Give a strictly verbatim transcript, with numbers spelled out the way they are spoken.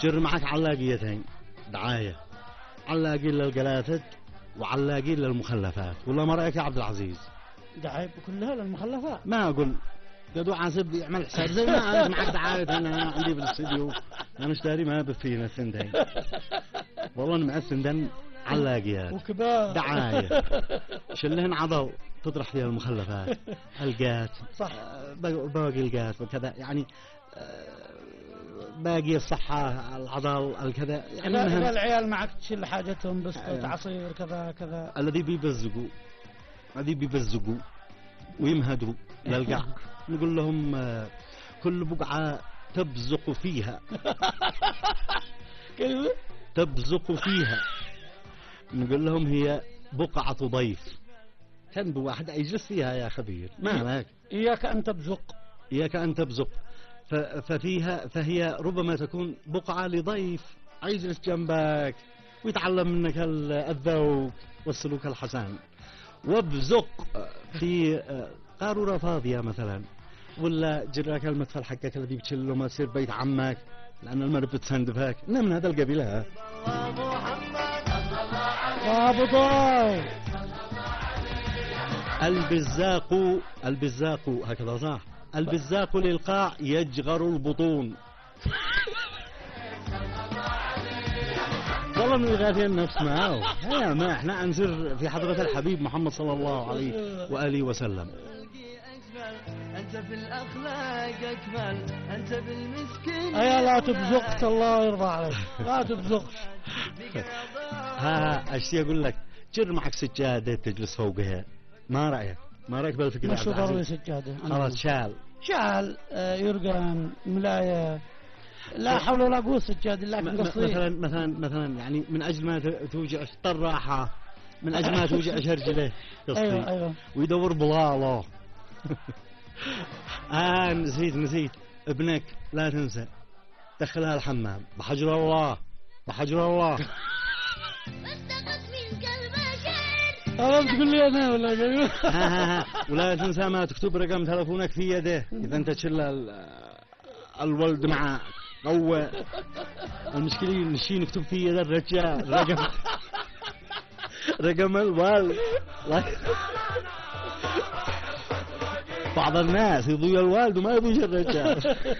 جر معك علاقيتين دعاية، علاقين للقلاتد وعلاقين للمخلفات، ولا ما رأيك يا عبد العزيز؟ دعاية كلها للمخلفات. ما أقول قدو عازب يعمل حساب زي ما أنت معك دعاية. أنا عندي بالاستديو أنا اشتري ما بفينا السندين، والله أنا مع السندين علاقيات وكبار دعاية شلهن عضو تطرح فيها المخلفات، القات صح، باقي القات وكذا، يعني باقي الصحة العضل الكذا، يعني إذا العيال معك تشيل حاجتهم بسكوت عصير كذا كذا. الذي بيبزقوا الذي بيبزقوا ويمهدوا للقاع نقول لهم كل بقعة تبزق فيها. كيف تبزق فيها؟ نقول لهم هي بقعة ضيف، كان بواحد يجلس فيها يا خبير، ما ماك إياك أن تبزق، إياك أن تبزق، ففيها فهي ربما تكون بقعة لضيف يجلس جنبك ويتعلم منك الذوق والسلوك الحسن. وابزق في قارورة فاضية مثلا، ولا جراك المدخل حقك الذي بتشله ما تصير بيت عمك لأن المرة بتسندفك، إنها من هذا القبيل. ها البزاق البزاق هكذا صح، البزاق للقاع يجغر البطون. والله من الغاثين النفس معه، يا ما احنا نسير في حضرة الحبيب محمد صلى الله عليه وآله وسلم. أنت في الأخلاق أكمل، أنت بالمسكين. أيا لا تبزقت، الله يرضى عليك، لا تبزقش. ها اشتي اقول لك جر معك سجادة تجلس فوقها، ما رأيك؟ ما رأيك بالفكرة؟ مش ضروري سجادة، خلاص شال شال آه يرقان ملاية، لا حول ولا قوة سجادة، لكن قصدي مثلا مثلا مثلا يعني من أجل ما توجع الطراحة، من أجل ما توجع رجله قصدي. أيوة أيوة. ويدور بلاله. آه نسيت نسيت ابنك لا تنسى دخلها الحمام بحجر الله بحجر الله. أنا تقول لي أنا ولا قايل. ولا تنسى ما تكتب رقم تلفونك في يده إذا أنت تشل الولد مع قوة. المشكلة نشي نكتب في يده الرجال رقم رقم الوالد. بعض الناس يضوي الوالد وما يضوي الرجال.